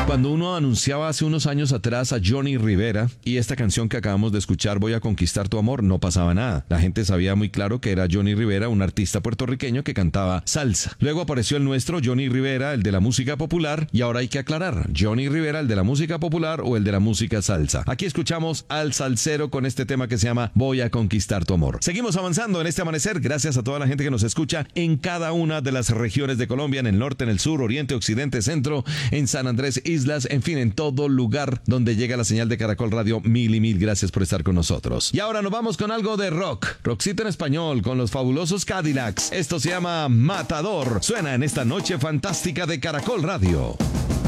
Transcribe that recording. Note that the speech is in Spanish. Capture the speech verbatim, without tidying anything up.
Cuando uno anunciaba hace unos años atrás a Johnny Rivera y esta canción que acabamos de escuchar, Voy a conquistar tu amor, no pasaba nada. La gente sabía muy claro que era Johnny Rivera, un artista puertorriqueño que cantaba salsa. Luego apareció el nuestro, Johnny Rivera, el de la música popular, y ahora hay que aclarar, Johnny Rivera, el de la música popular o el de la música salsa. Aquí escuchamos al salsero con este tema que se llama Voy a conquistar tu amor. Seguimos avanzando en este amanecer, gracias a toda la gente que nos escucha en cada una de las regiones de Colombia, en el norte, en el sur, oriente, occidente, centro, en San Andrés, islas, en fin, en todo lugar donde llega la señal de Caracol Radio. Mil y mil gracias por estar con nosotros. Y ahora nos vamos con algo de rock, rockcito en español con los fabulosos Cadillacs. Esto se llama Matador. Suena en esta noche fantástica de Caracol Radio.